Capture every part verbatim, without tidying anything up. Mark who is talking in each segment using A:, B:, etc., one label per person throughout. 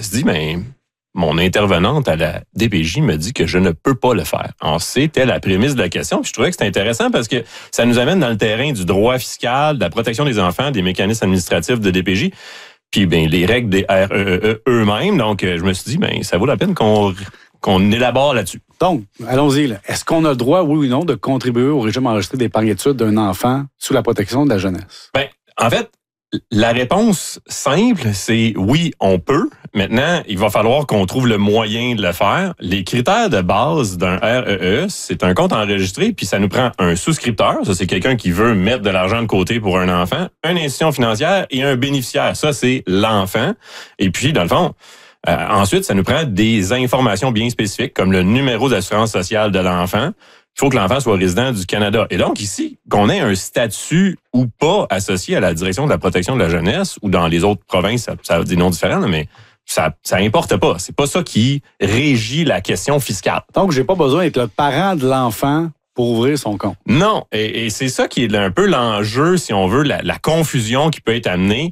A: me suis dit, ben, mon intervenante à la D P J me dit que je ne peux pas le faire. Alors, c'était la prémisse de la question. Puis je trouvais que c'était intéressant parce que ça nous amène dans le terrain du droit fiscal, de la protection des enfants, des mécanismes administratifs de D P J, puis ben les règles des R E E eux-mêmes. Donc, je me suis dit, ben ça vaut la peine qu'on qu'on élabore là-dessus.
B: Donc, allons-y. Là. Est-ce qu'on a le droit, oui ou non, de contribuer au régime enregistré d'épargne-études d'un enfant sous la protection de la jeunesse?
A: Ben, en fait, la réponse simple, c'est oui, on peut. Maintenant, il va falloir qu'on trouve le moyen de le faire. Les critères de base d'un R E E, c'est un compte enregistré, puis ça nous prend un souscripteur. Ça, c'est quelqu'un qui veut mettre de l'argent de côté pour un enfant, une institution financière et un bénéficiaire. Ça, c'est l'enfant. Et puis, dans le fond, Euh, ensuite, ça nous prend des informations bien spécifiques, comme le numéro d'assurance sociale de l'enfant. Il faut que l'enfant soit résident du Canada. Et donc, ici, qu'on ait un statut ou pas associé à la direction de la protection de la jeunesse, ou dans les autres provinces, ça, ça a des noms différents, mais ça ça importe pas. C'est pas ça qui régit la question fiscale.
B: Donc, j'ai pas besoin d'être le parent de l'enfant pour ouvrir son compte.
A: Non, et, et c'est ça qui est un peu l'enjeu, si on veut, la, la confusion qui peut être amenée.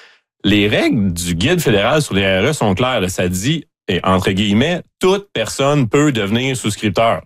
A: Les règles du Guide fédéral sur les R E E sont claires. Là. Ça dit, et entre guillemets, toute personne peut devenir souscripteur.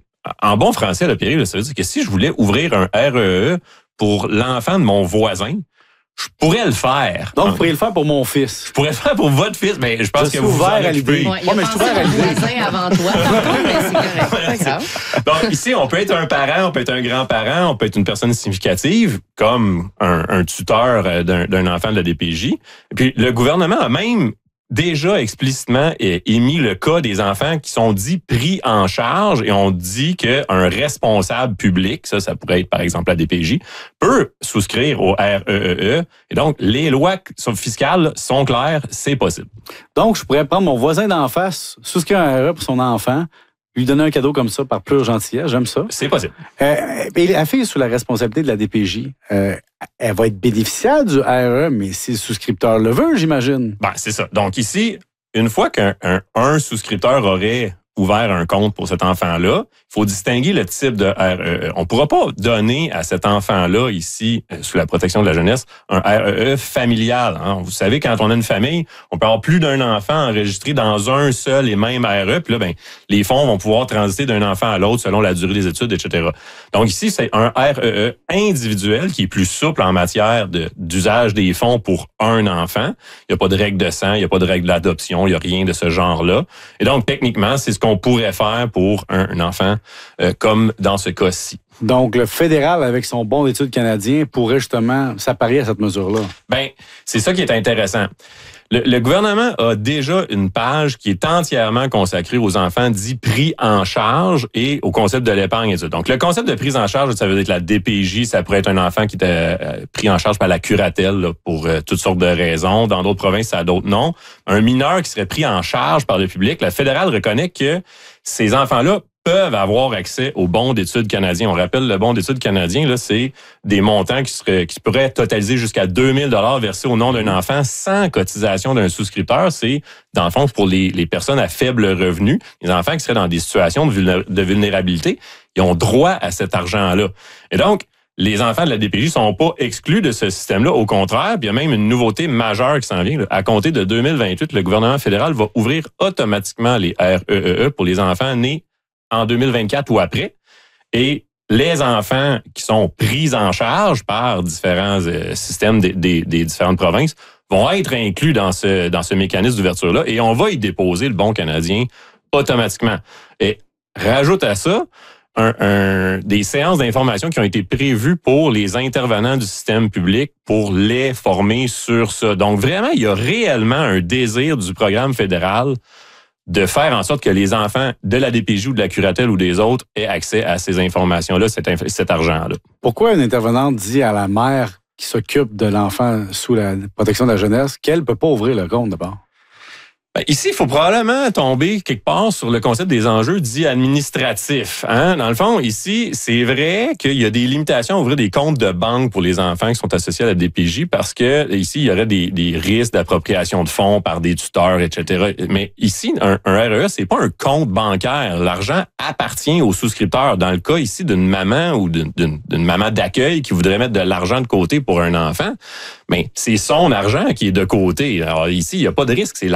A: En bon français, là, Pierre, ça veut dire que si je voulais ouvrir un R E E pour l'enfant de mon voisin, je pourrais le faire.
B: Donc, vous pourriez le faire pour mon fils.
A: Je pourrais le faire pour votre fils, mais je pense
B: je
A: que vous
B: ouvert
A: vous
B: à l'idée.
C: Ouais, il a
B: mais je suis
C: pensé
B: ouvert à
C: à ton
B: l'idée.
C: voisin avant toi. Tantôt, mais c'est correct. C'est pas grave.
A: Donc, ici, on peut être un parent, on peut être un grand-parent, on peut être une personne significative, comme un, un tuteur d'un, d'un enfant de la D P J. Et puis, le gouvernement a même déjà explicitement émis le cas des enfants qui sont dits pris en charge, et on dit qu'un responsable public, ça, ça pourrait être par exemple la D P J, peut souscrire au R E E E. Et donc, les lois fiscales sont claires, c'est possible.
B: Donc, je pourrais prendre mon voisin d'en face, souscrire un R E E pour son enfant, lui donner un cadeau comme ça par pure gentillesse. J'aime ça.
A: C'est possible.
B: Euh, et la fille sous la responsabilité de la D P J, euh, elle va être bénéficiaire du R E E, mais si le souscripteur le veut, j'imagine.
A: Ben, c'est ça. Donc ici, une fois qu'un un, un souscripteur aurait ouvert un compte pour cet enfant-là, il faut distinguer le type de R E E. On ne pourra pas donner à cet enfant-là, ici, sous la protection de la jeunesse, un R E E familial. Hein. Vous savez, quand on a une famille, on peut avoir plus d'un enfant enregistré dans un seul et même R E E, puis là, ben, les fonds vont pouvoir transiter d'un enfant à l'autre selon la durée des études, et cetera. Donc ici, c'est un R E E individuel qui est plus souple en matière de, d'usage des fonds pour un enfant. Il n'y a pas de règle de sang, il n'y a pas de règle d'adoption, il n'y a rien de ce genre-là. Et donc, techniquement, c'est ce qu'on pourrait faire pour un, un enfant euh, comme dans ce cas-ci.
B: Donc, le fédéral, avec son bon d'études canadien, pourrait justement s'apparier à cette mesure-là.
A: Ben, c'est ça qui est intéressant. Le, le gouvernement a déjà une page qui est entièrement consacrée aux enfants dits pris en charge et au concept de l'épargne et tout. Donc, le concept de prise en charge, ça veut dire que la D P J, ça pourrait être un enfant qui était euh, pris en charge par la curatelle là, pour euh, toutes sortes de raisons. Dans d'autres provinces, ça a d'autres noms. Un mineur qui serait pris en charge par le public, la fédérale reconnaît que ces enfants-là peuvent avoir accès au bon d'études canadien. On rappelle, le bon d'études canadien, là, c'est des montants qui seraient, qui pourraient totaliser jusqu'à deux mille dollars versés au nom d'un enfant sans cotisation d'un souscripteur. C'est, dans le fond, pour les, les personnes à faible revenu, les enfants qui seraient dans des situations de, vulné- de vulnérabilité, ils ont droit à cet argent-là. Et donc, les enfants de la D P J sont pas exclus de ce système-là. Au contraire, puis il y a même une nouveauté majeure qui s'en vient. Là. À compter de deux mille vingt-huit, le gouvernement fédéral va ouvrir automatiquement les R E E E pour les enfants nés en deux mille vingt-quatre ou après. Et les enfants qui sont pris en charge par différents euh, systèmes des, des, des différentes provinces vont être inclus dans ce, dans ce mécanisme d'ouverture-là et on va y déposer le bon canadien automatiquement. Et rajoute à ça un, un, des séances d'information qui ont été prévues pour les intervenants du système public pour les former sur ça. Donc vraiment, il y a réellement un désir du programme fédéral de faire en sorte que les enfants de la D P J ou de la curatelle ou des autres aient accès à ces informations-là, cet, inf- cet argent-là.
B: Pourquoi une intervenante dit à la mère qui s'occupe de l'enfant sous la protection de la jeunesse qu'elle ne peut pas ouvrir le compte d'abord?
A: Ben, ici, il faut probablement tomber quelque part sur le concept des enjeux dits administratifs. Hein? Dans le fond, ici, c'est vrai qu'il y a des limitations à ouvrir des comptes de banque pour les enfants qui sont associés à la D P J parce que ici, il y aurait des, des risques d'appropriation de fonds par des tuteurs, et cetera. Mais ici, un, un R E E, c'est pas un compte bancaire. L'argent appartient aux souscripteurs. Dans le cas ici d'une maman ou d'une, d'une, d'une maman d'accueil qui voudrait mettre de l'argent de côté pour un enfant, mais c'est son argent qui est de côté. Alors ici, il n'y a pas de risque. C'est l'argent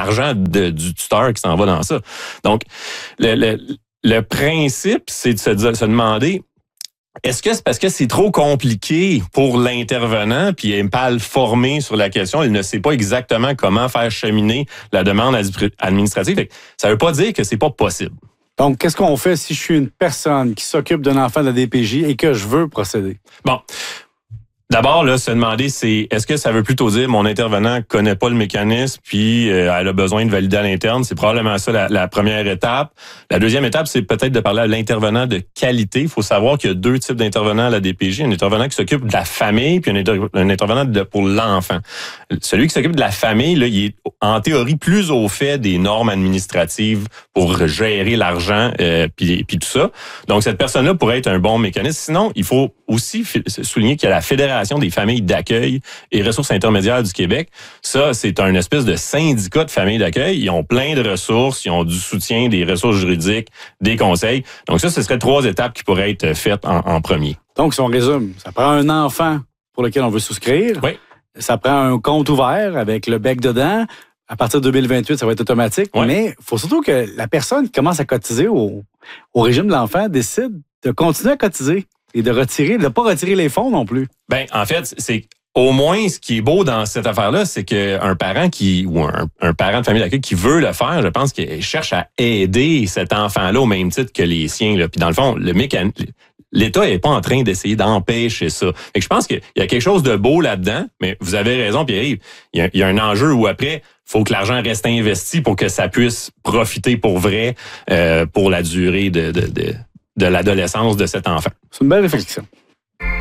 A: de, du tuteur qui s'en va dans ça. Donc, le, le, le principe, c'est de se, se demander, est-ce que c'est parce que c'est trop compliqué pour l'intervenant, puis il est mal formé sur la question, il ne sait pas exactement comment faire cheminer la demande administrative. Fait que ça veut pas dire que c'est pas possible.
B: Donc, qu'est-ce qu'on fait si je suis une personne qui s'occupe d'un enfant de la D P J et que je veux procéder?
A: Bon. D'abord, là, se demander, c'est est-ce que ça veut plutôt dire mon intervenant connaît pas le mécanisme puis euh, elle a besoin de valider à l'interne? C'est probablement ça la, la première étape. La deuxième étape, c'est peut-être de parler à l'intervenant de qualité. Il faut savoir qu'il y a deux types d'intervenants à la D P J. Un intervenant qui s'occupe de la famille puis un, inter- un intervenant de, pour l'enfant. Celui qui s'occupe de la famille, là, il est en théorie plus au fait des normes administratives pour gérer l'argent euh, puis, puis tout ça. Donc, cette personne-là pourrait être un bon mécanisme. Sinon, il faut aussi souligner qu'il y a la Fédération des familles d'accueil et ressources intermédiaires du Québec. Ça, c'est un espèce de syndicat de familles d'accueil. Ils ont plein de ressources, ils ont du soutien, des ressources juridiques, des conseils. Donc ça, ce serait trois étapes qui pourraient être faites en, en premier.
B: Donc, si on résume, ça prend un enfant pour lequel on veut souscrire.
A: Oui.
B: Ça prend un compte ouvert avec le bec dedans. À partir de deux mille vingt-huit, ça va être automatique. Oui. Mais il faut surtout que la personne qui commence à cotiser au, au régime de l'enfant décide de continuer à cotiser. Et de retirer, de ne pas retirer les fonds non plus.
A: Ben, en fait, c'est au moins ce qui est beau dans cette affaire-là, c'est qu'un parent qui ou un, un parent de famille d'accueil qui veut le faire, je pense qu'il cherche à aider cet enfant-là au même titre que les siens. Là. Puis dans le fond, le mécanisme, l'État n'est pas en train d'essayer d'empêcher ça. Fait que je pense qu'il y a quelque chose de beau là-dedans, mais vous avez raison, Pierre-Yves. Il y a, il y a un enjeu où après, faut que l'argent reste investi pour que ça puisse profiter pour vrai euh, pour la durée de, de, de, de l'adolescence de cet enfant.
B: C'est une belle réflexion.